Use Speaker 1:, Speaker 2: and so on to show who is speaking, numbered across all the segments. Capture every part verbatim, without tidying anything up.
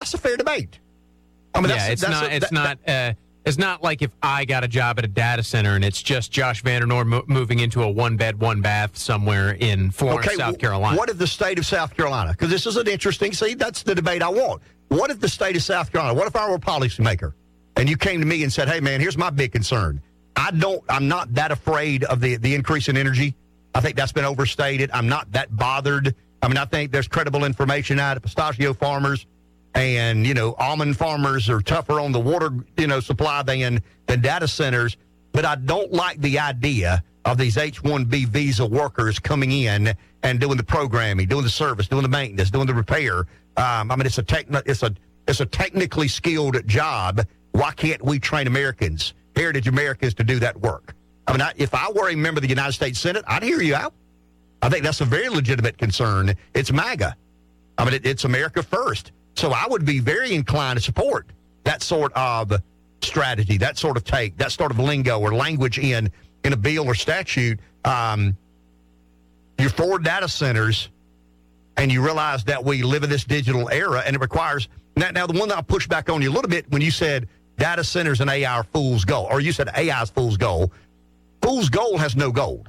Speaker 1: that's a fair debate. I mean,
Speaker 2: yeah,
Speaker 1: that's,
Speaker 2: it's
Speaker 1: that's
Speaker 2: not.
Speaker 1: a,
Speaker 2: it's
Speaker 1: that,
Speaker 2: not. Uh, it's not like if I got a job at a data center and it's just Josh Vandernoor mo- moving into a one bed, one bath somewhere in Florence,
Speaker 1: okay,
Speaker 2: South Carolina.
Speaker 1: What if the state of South Carolina? Because this is an interesting. See, that's the debate I want. What if the state of South Carolina? What if I were a policymaker and you came to me and said, "Hey, man, here's my big concern. I don't. I'm not that afraid of the the increase in energy. I think that's been overstated. I'm not that bothered. I mean, I think there's credible information out of pistachio farmers, and you know, almond farmers are tougher on the water, you know, supply than than data centers. But I don't like the idea of these H one B visa workers coming in and doing the programming, doing the service, doing the maintenance, doing the repair. Um, I mean, it's a techni- it's a it's a technically skilled job. Why can't we train Americans, heritage Americans, to do that work? I mean, I, if I were a member of the United States Senate, I'd hear you out. I think that's a very legitimate concern. It's MAGA. I mean, it, it's America first. So I would be very inclined to support that sort of strategy, that sort of take, that sort of lingo or language in, in a bill or statute. Um, you're for data centers, and you realize that we live in this digital era, and it requires... Now, now the one that I'll push back on you a little bit, when you said data centers and A I are fool's gold, or you said A I is fool's gold, fool's gold has no gold.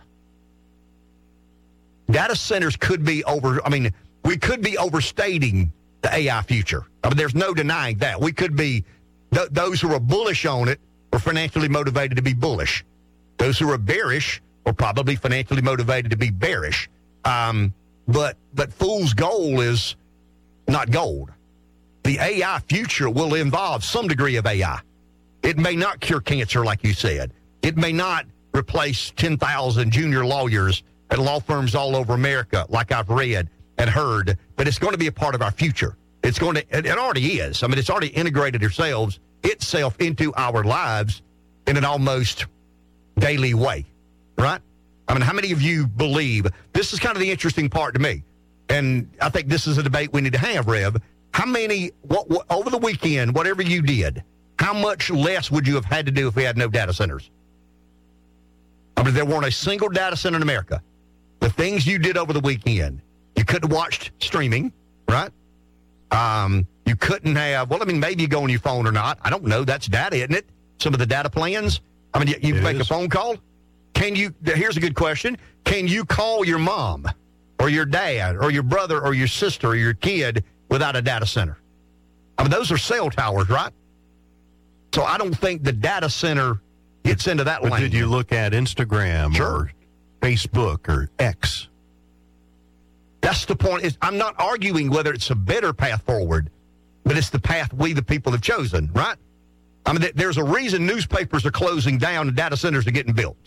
Speaker 1: Data centers could be over, I mean, we could be overstating the A I future. I mean, there's no denying that. We could be, th- those who are bullish on it are financially motivated to be bullish. Those who are bearish are probably financially motivated to be bearish. Um, but, but fool's gold is not gold. The A I future will involve some degree of A I. It may not cure cancer, like you said. It may not replace ten thousand junior lawyers at law firms all over America, like I've read and heard, but it's going to be a part of our future. It's going to, it already is. I mean, it's already integrated itself, itself into our lives in an almost daily way, right? I mean, how many of you believe, this is kind of the interesting part to me, and I think this is a debate we need to have, Rev. How many, what, what over the weekend, whatever you did, how much less would you have had to do if we had no data centers? I mean, there weren't a single data center in America. The things you did over the weekend, you couldn't have watched streaming, right? Um, you couldn't have, well, I mean, maybe you go on your phone or not. I don't know. That's data, isn't it? Some of the data plans. I mean, you, you make is. a phone call. Can you, here's a good question. Can you call your mom or your dad or your brother or your sister or your kid without a data center? I mean, those are cell towers, right? So I don't think the data center gets into that
Speaker 3: but
Speaker 1: lane.
Speaker 3: Did you look at Instagram
Speaker 1: sure.
Speaker 3: or Facebook or X?
Speaker 1: That's the point. Is I'm not arguing whether it's a better path forward, but it's the path we, the people, have chosen, right? I mean, there's a reason newspapers are closing down and data centers are getting built.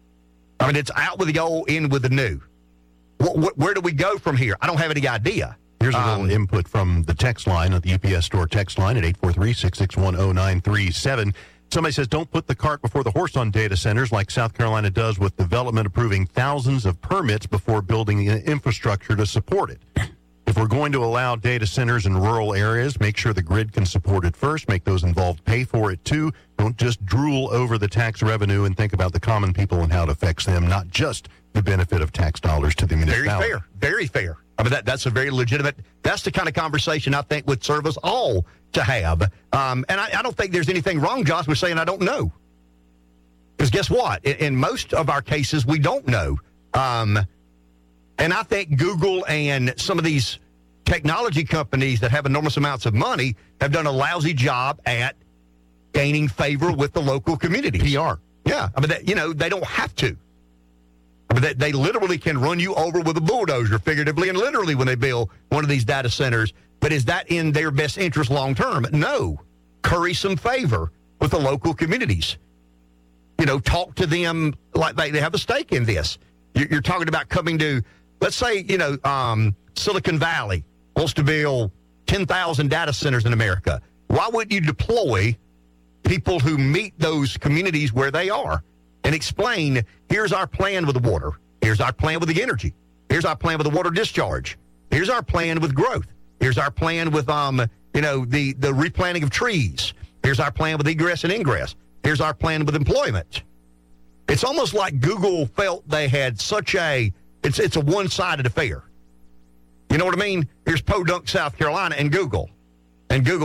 Speaker 1: I mean, it's out with the old, in with the new. Where, where do we go from here? I don't have any idea.
Speaker 3: Here's a
Speaker 1: um,
Speaker 3: little input from the text line at the U P S store text line at eight four three, six six one, zero nine three seven. Somebody says, don't put the cart before the horse on data centers like South Carolina does with development approving thousands of permits before building the infrastructure to support it. If we're going to allow data centers in rural areas, make sure the grid can support it first. Make those involved pay for it, too. Don't just drool over the tax revenue and think about the common people and how it affects them, not just the benefit of tax dollars to the municipality.
Speaker 1: Very fair. Very fair. I mean, that, that's a very legitimate, that's the kind of conversation I think would serve us all to have. Um, and I, I don't think there's anything wrong, Josh, with saying I don't know. Because guess what? In, in most of our cases, we don't know. Um, and I think Google and some of these technology companies that have enormous amounts of money have done a lousy job at gaining favor with the local communities.
Speaker 3: P R.
Speaker 1: Yeah. I mean, that, you know, they don't have to. I mean, they, they literally can run you over with a bulldozer, figuratively and literally, when they build one of these data centers. But is that in their best interest long term? No. Curry some favor with the local communities. You know, talk to them like they, they have a stake in this. You're, you're talking about coming to, let's say, you know, um, Silicon Valley wants to build ten thousand data centers in America. Why wouldn't you deploy people who meet those communities where they are and explain, here's our plan with the water. Here's our plan with the energy. Here's our plan with the water discharge. Here's our plan with growth. Here's our plan with, um, you know, the, the replanting of trees. Here's our plan with egress and ingress. Here's our plan with employment. It's almost like Google felt they had such a, it's it's a one-sided affair. You know what I mean? Here's Podunk, South Carolina, and Google. And Google